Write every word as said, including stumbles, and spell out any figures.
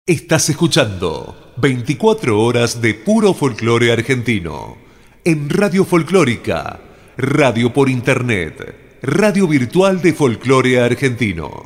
Estás escuchando veinticuatro horas de puro folclore argentino en Radio Folclórica, radio por internet, radio virtual de folclore argentino.